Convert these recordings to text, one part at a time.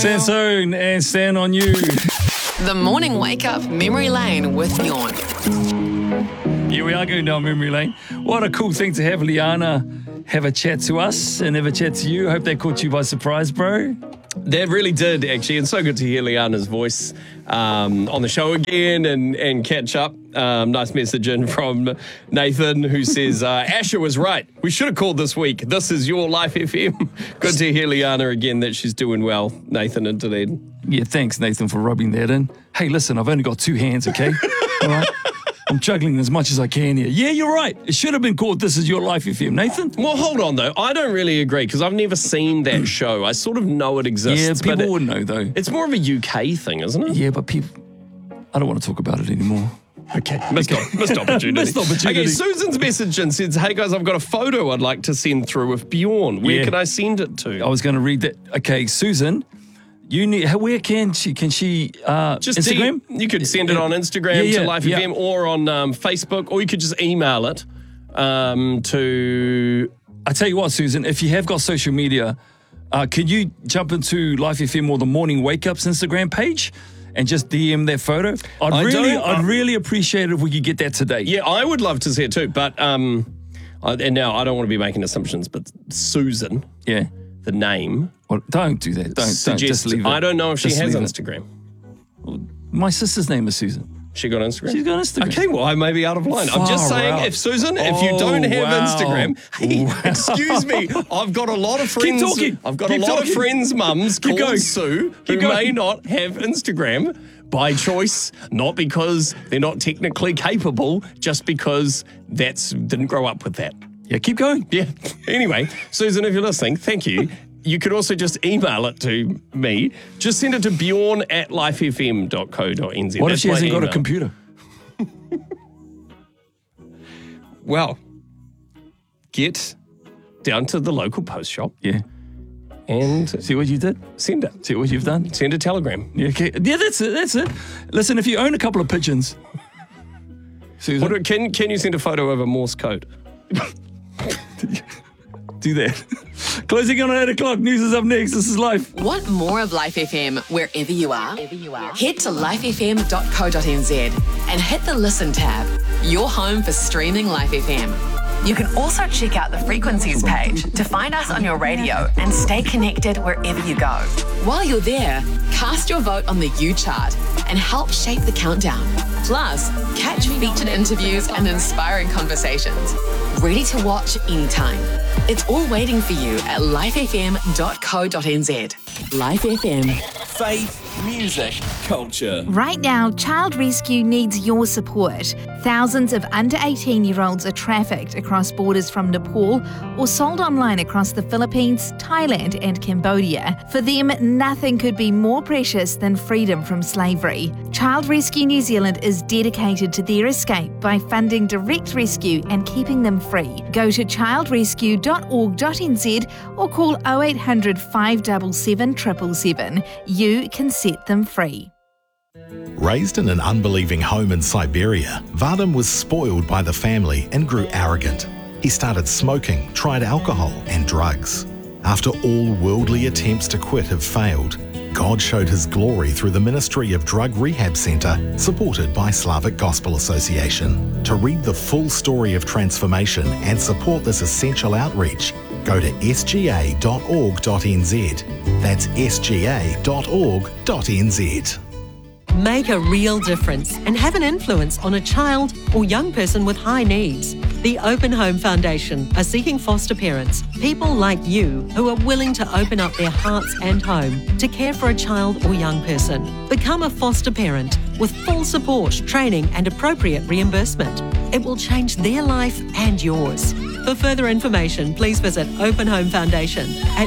Sansone and Stand On You. The morning wake up memory lane with Bjorn. Yeah, we are going down memory lane. What a cool thing to have Liana have a chat to us and have a chat to you. Hope that caught you by surprise, bro. That really did, actually, and so good to hear Liana's voice on the show again and catch up. Nice message in from Nathan, who says, Asher was right. We should have called this week. This is your Life FM. Good to hear Liana again, that she's doing well, Nathan and Dunedin. Yeah, thanks, Nathan, for rubbing that in. Hey, listen, I've only got 2 hands, okay? All right? I'm juggling as much as I can here. Yeah, you're right. It should have been called This Is Your Life FM, Nathan. Well, hold on, though. I don't really agree, because I've never seen that show. I sort of know it exists. Yeah, people would know, though. It's more of a UK thing, isn't it? Yeah, but people... I don't want to talk about it anymore. Okay, missed opportunity. Missed opportunity. Okay, Susan's message and says, hey guys, I've got a photo I'd like to send through with Bjorn. Where can I send it to? I was going to read that. Okay, Susan, you need. Where can she? Just Instagram? You could send it on Instagram to Life FM or on Facebook, or you could just email it to... I tell you what, Susan, if you have got social media, can you jump into Life FM or the Morning Wake Up's Instagram page and just DM that photo? I'd really appreciate it if we could get that today. Yeah, I would love to see it too. But and now I don't want to be making assumptions, but Susan, the name. Well, don't do that. Don't just leave it. I don't know if she has Instagram. My sister's name is Susan. She got Instagram? She's got Instagram. Okay, well, I may be out of line. I'm just saying, if Susan, if you don't have Instagram, hey, excuse me, I've got a lot of friends. Keep talking. I've got a lot of friends' mums called Sue who may not have Instagram by choice, not because they're not technically capable, just because didn't grow up with that. Yeah, keep going. Yeah. Anyway, Susan, if you're listening, thank you. You could also just email it to me. Just send it to bjorn@lifefm.co.nz. What if she hasn't got a computer? Well, get down to the local post shop. Yeah. And see what you did? Send it. See what you've done? Send a telegram. Yeah, okay. Yeah, that's it. Listen, if you own a couple of pigeons, Susan. Can you send a photo of a Morse code? Do that. Closing on at 8 o'clock. News is up next. This is Life. Want more of Life FM wherever you are? Head to lifefm.co.nz and hit the Listen tab. Your home for streaming Life FM. You can also check out the frequencies page to find us on your radio and stay connected wherever you go. While you're there, cast your vote on the U chart and help shape the countdown. Plus, catch featured interviews and inspiring conversations. Ready to watch anytime. It's all waiting for you at lifefm.co.nz. Life FM. Faith, music, culture. Right now, Child Rescue needs your support. Thousands of under 18-year-olds are trafficked across borders from Nepal or sold online across the Philippines, Thailand and Cambodia. For them, nothing could be more precious than freedom from slavery. Child Rescue New Zealand is dedicated to their escape by funding direct rescue and keeping them free. Go to childrescue.org.nz or call 0800 577 777. You can set them free. Raised in an unbelieving home in Siberia, Vadim was spoiled by the family and grew arrogant. He started smoking, tried alcohol and drugs. After all worldly attempts to quit have failed, God showed his glory through the Ministry of Drug Rehab Centre, supported by Slavic Gospel Association. To read the full story of transformation and support this essential outreach, go to sga.org.nz. That's sga.org.nz. Make a real difference and have an influence on a child or young person with high needs. The Open Home Foundation are seeking foster parents, people like you who are willing to open up their hearts and home to care for a child or young person. Become a foster parent with full support, training and appropriate reimbursement. It will change their life and yours. For further information, please visit Open Home Foundation at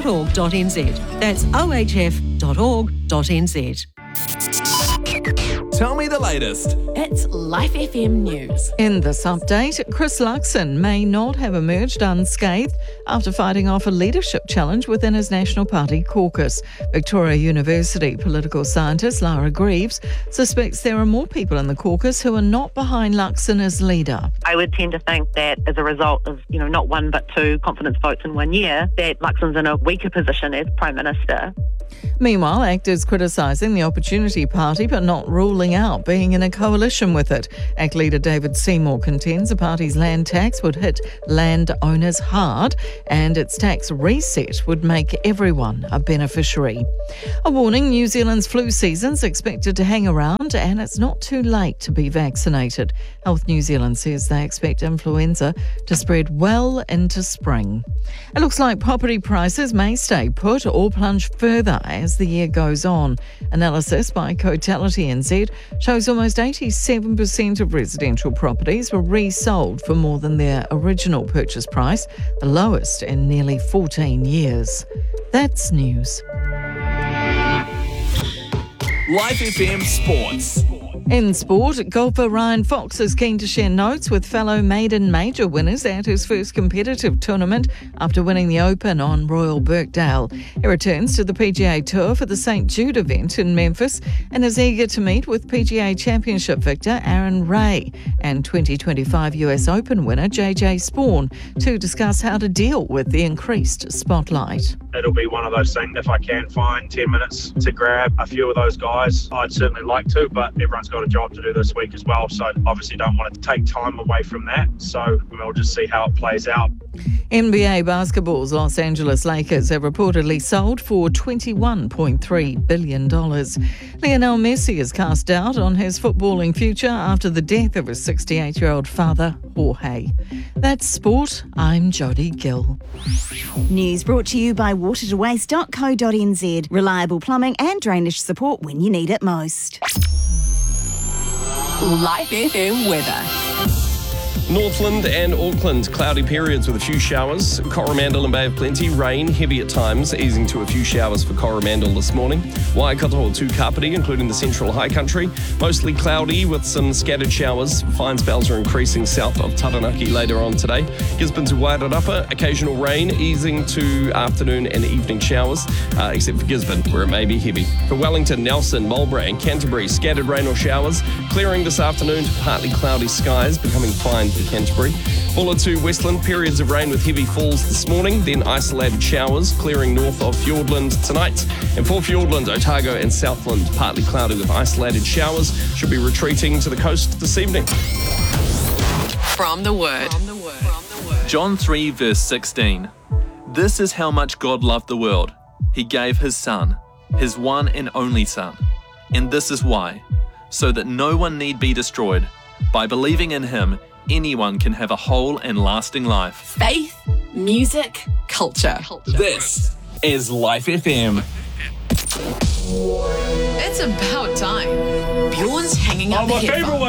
ohf.org.nz. That's ohf.org.nz. Tell me the latest. It's Life FM News. In this update, Chris Luxon may not have emerged unscathed after fighting off a leadership challenge within his National Party caucus. Victoria University political scientist Lara Greaves suspects there are more people in the caucus who are not behind Luxon as leader. I would tend to think that as a result of, not one but two confidence votes in 1 year, that Luxon's in a weaker position as Prime Minister. Meanwhile, actors criticising the Opportunity Party but not ruling out being in a coalition with it. ACT leader David Seymour contends the party's land tax would hit landowners hard and its tax reset would make everyone a beneficiary. A warning, New Zealand's flu season's expected to hang around and it's not too late to be vaccinated. Health New Zealand says they expect influenza to spread well into spring. It looks like property prices may stay put or plunge further as the year goes on. Analysis by Cotality NZ shows almost 87% of residential properties were resold for more than their original purchase price, the lowest in nearly 14 years. That's news. Life FM Sports. In sport, golfer Ryan Fox is keen to share notes with fellow maiden major winners at his first competitive tournament after winning the Open on Royal Birkdale. He returns to the PGA Tour for the St Jude event in Memphis and is eager to meet with PGA Championship victor Aaron Ray and 2025 US Open winner JJ Spawn to discuss how to deal with the increased spotlight. It'll be one of those things, if I can find 10 minutes to grab a few of those guys, I'd certainly like to, but everyone's got a job to do this week as well, so obviously don't want to take time away from that, so we'll just see how it plays out. NBA basketball's Los Angeles Lakers have reportedly sold for $21.3 billion. Lionel Messi is cast doubt on his footballing future after the death of his 68-year-old father, Jorge. That's sport. I'm Jodie Gill. News brought to you by watertowaste.co.nz. Reliable plumbing and drainage support when you need it most. Life FM weather. Northland and Auckland, cloudy periods with a few showers. Coromandel and Bay of Plenty, rain, heavy at times, easing to a few showers for Coromandel this morning. Waikato to Kapiti, including the central high country, mostly cloudy with some scattered showers. Fine spells are increasing south of Taranaki later on today. Gisborne to Wairarapa, occasional rain, easing to afternoon and evening showers, except for Gisborne, where it may be heavy. For Wellington, Nelson, Marlborough and Canterbury, scattered rain or showers, clearing this afternoon to partly cloudy skies, becoming fine for Canterbury. Bulla to Westland, periods of rain with heavy falls this morning, then isolated showers, clearing north of Fiordland tonight. And for Fiordland, Otago and Southland, partly cloudy with isolated showers, should be retreating to the coast this evening. From the Word. John 3 verse 16. This is how much God loved the world. He gave his Son, his one and only Son. And this is why, so that no one need be destroyed. By believing in him, anyone can have a whole and lasting life. Faith, music, culture. This is Life FM. It's about time. Bjorn's hanging up the headphones. Oh, my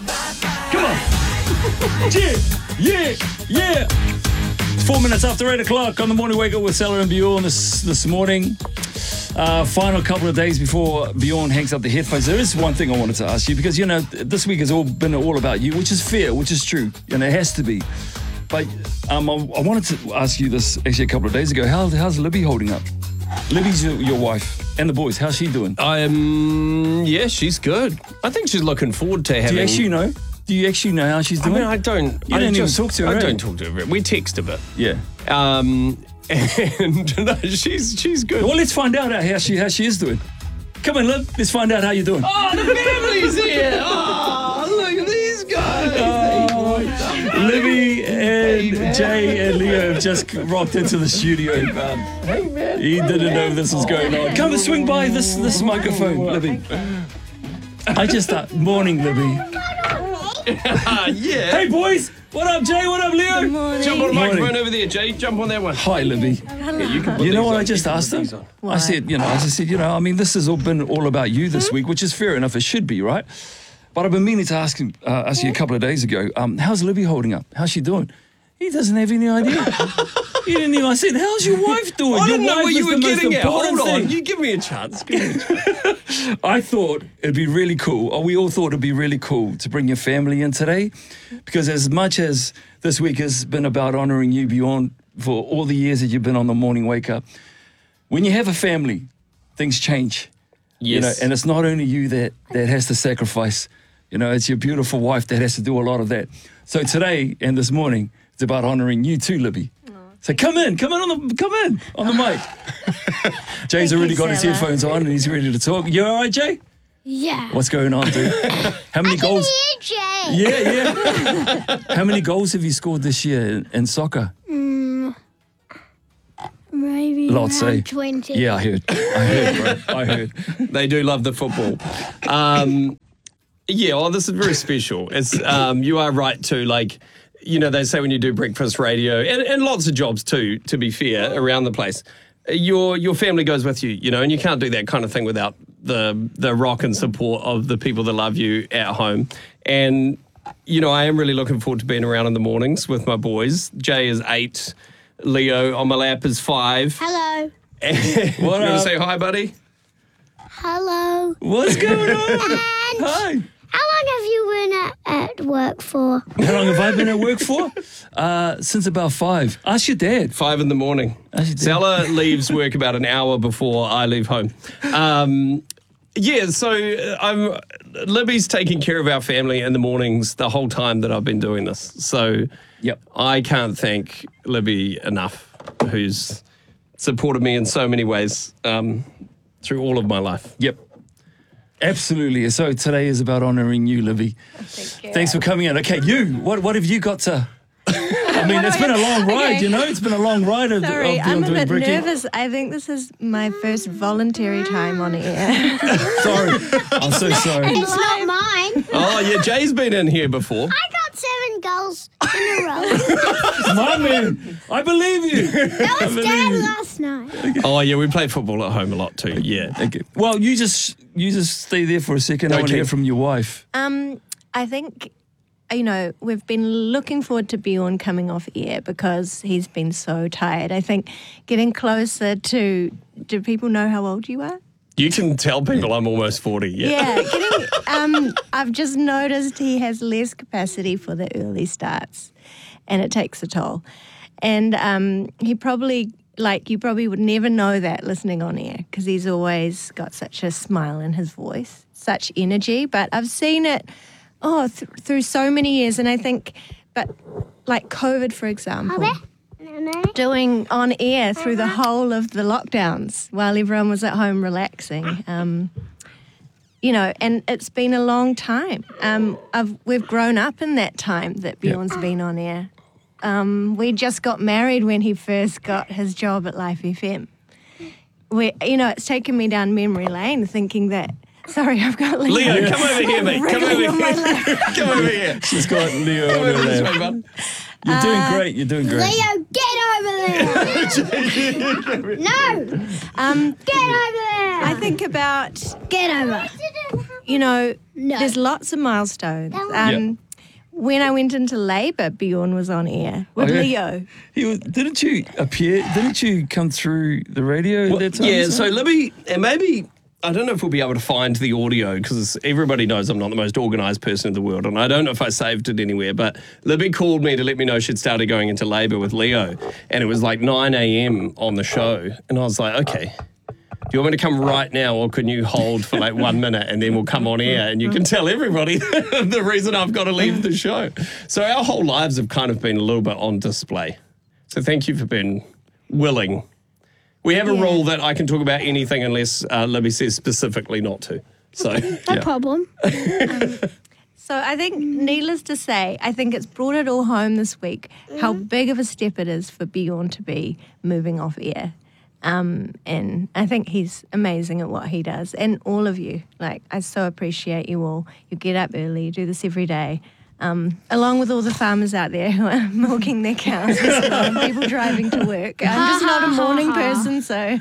favourite one. Come on. Yeah. It's 4 minutes after 8 o'clock on the morning wake up with Stella and Bjorn this morning. Final couple of days before Bjorn hangs up the headphones. There is one thing I wanted to ask you because, this week has been all about you, which is fair, which is true, and it has to be. But I wanted to ask you this actually a couple of days ago. How's Libby holding up? Libby's your wife and the boys. How's she doing? Yeah, she's good. I think she's looking forward to having... Do you actually know how she's doing? I don't. You don't even talk to her. I don't talk to her. We text a bit. Yeah. And no, she's good. Well, let's find out how she is doing. Come on, Liv. Let's find out how you're doing. Oh, the family's here. Oh, look at these guys. Libby and Jay and Leo have just rocked into the studio. Hey, man. He didn't know this was going on. Come and swing by this microphone, Libby. Morning, Libby. Yeah. Hey, boys. What up, Jay? What up, Leo? Good morning. Jump on the microphone over there, Jay. Jump on that one. Hi, Libby. You know what I just asked them? I said, this has all been all about you this week, which is fair enough. It should be, right? But I've been meaning to ask you a couple of days ago, how's Libby holding up? How's she doing? He doesn't have any idea. You didn't even. I said, "How's your wife doing?" I Your didn't know wife what is you the were most getting at. important Hold on. thing. You give me a chance. I thought it'd be really cool, or we all thought it'd be really cool to bring your family in today, because as much as this week has been about honouring you beyond for all the years that you've been on the morning wake up, when you have a family, things change. Yes. You know, and it's not only you that has to sacrifice. You know, it's your beautiful wife that has to do a lot of that. So today and this morning, it's about honouring you too, Libby. So come in on the mic. Jay's already got his headphones on and he's ready to talk. You all right, Jay? Yeah. What's going on, dude? How many goals? Jay. Yeah. How many goals have you scored this year in soccer? Maybe Lots, around eh? 20. Yeah, I heard, bro. I heard. They do love the football. Yeah, well, this is very special. It's you are right too. Like, you know, they say when you do breakfast radio and lots of jobs too, to be fair, around the place, your family goes with you, you know, and you can't do that kind of thing without the rock and support of the people that love you at home. And, you know, I am really looking forward to being around in the mornings with my boys. Jay is 8, Leo on my lap is 5. Hello. You want to say hi, buddy? Hello. What's going on? And Hi. how long have you been at work for? How long have I been at work for? Since about 5. Ask your dad. 5 in the morning. Stella leaves work about an hour before I leave home. Yeah, so Libby's taking care of our family in the mornings the whole time that I've been doing this. So I can't thank Libby enough, who's supported me in so many ways through all of my life. Yep. Absolutely. So today is about honouring you, Libby. Thank you. Thanks for coming in. Okay, you, what have you got to... I mean, it's been a long ride, Okay. you know? It's been a long ride of Sorry, of I'm a doing bit Bricky. nervous. I think this is my first voluntary time on air. Sorry. I'm so sorry. It's not mine. Oh, yeah, Jay's been in here before. I got 7 goals in a row. My man, I believe you. That was Dad last night. Oh, yeah, we play football at home a lot too, yeah. Okay. Well, you just stay there for a second. I want to Okay. hear from your wife. I think, you know, we've been looking forward to Bjorn coming off air because he's been so tired. I think getting closer to, do people know how old you are? You can tell people I'm almost 40, yeah. I've just noticed he has less capacity for the early starts and it takes a toll. And he probably, like, you probably would never know that listening on air because he's always got such a smile in his voice, such energy. But I've seen it, through so many years. And I think, but like COVID, for example, doing on air through the whole of the lockdowns while everyone was at home relaxing. You know, and it's been a long time. We've grown up in that time that Bjorn's been on air. We just got married when he first got his job at Life FM. It's taken me down memory lane thinking that. Sorry, I've got Leo. Leo, come over here, mate. Come over on my here. lap. Come over here. She's got Leo on her lap. You're doing great. You're doing great. Leo, get over there. No. Get over there. I think about, Get over. you know, No. there's lots of milestones. Yeah. When I went into labour, Bjorn was on air with Leo. Didn't you appear? Didn't you come through the radio at that time? Yeah, so Libby, and maybe, I don't know if we'll be able to find the audio because everybody knows I'm not the most organised person in the world and I don't know if I saved it anywhere, but Libby called me to let me know she'd started going into labour with Leo and it was like 9 a.m. on the show and I was like, okay, do you want me to come right now or can you hold for like 1 minute and then we'll come on air and you can tell everybody the reason I've got to leave the show. So our whole lives have kind of been a little bit on display. So thank you for being willing. We have a rule that I can talk about anything unless Libby says specifically not to. So, No problem. So I think, needless to say, I think it's brought it all home this week how big of a step it is for Bjorn to be moving off air. And I think he's amazing at what he does. And all of you, like, I so appreciate you all. You get up early, you do this every day. Along with all the farmers out there who are milking their cows and people driving to work. I'm just not a morning person, so...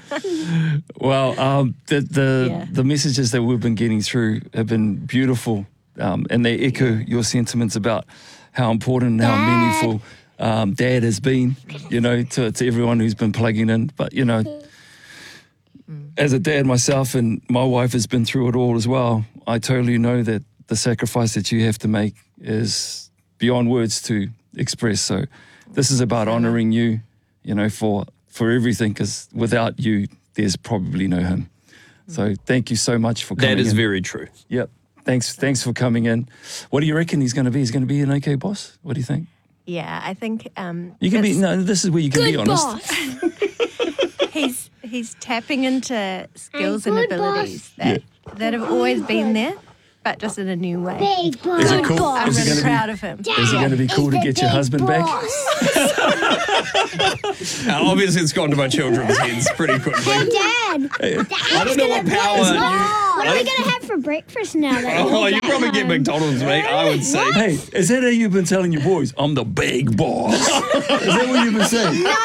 Well, the messages that we've been getting through have been beautiful, and they echo your sentiments about how important and how meaningful Dad has been, to everyone who's been plugging in. But, as a dad myself, and my wife has been through it all as well, I totally know that the sacrifice that you have to make is beyond words to express. So this is about honouring you, for everything, because without you, there's probably no him. So thank you so much for coming in. That is very true. Yep. Thanks for coming in. What do you reckon he's going to be? He's going to be an okay boss? What do you think? Yeah, I think You can be. No, this is where you can be honest. he's tapping into skills and good abilities that have always been there, but just in a new way. Big boss. Is it cool? I'm Is it really gonna be- proud of him. Is it going to be cool to get your husband back? Obviously, it's gone to my children's heads pretty quickly. Hey, Dad. I don't know what power. What are we going to have for breakfast now? Oh, you probably get McDonald's, mate, I would say. Hey, is that how you've been telling your boys? I'm the big boss. Is that what you've been saying? No,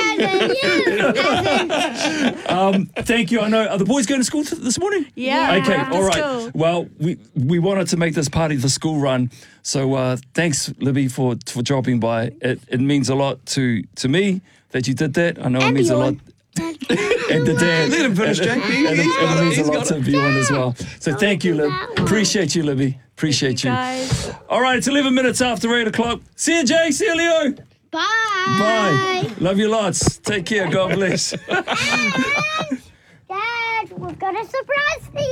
he hasn't. Thank you. I know. Are the boys going to school this morning? Yeah. Okay. after All right. school. Well, we wanted to make this party the school run. So thanks, Libby, for dropping by. It means a lot to me that you did that. I know it means a lot. And the dad. Let him finish, Jake. And it means a He's lot got to it. everyone as well. So thank you, Lib. Appreciate you, Libby. Appreciate you. Guys. All right, it's 11 minutes after 8 o'clock. See you, Jay. See you, Leo. Bye. Bye. Love you lots. Take care. God bless. Dad, we've got a surprise for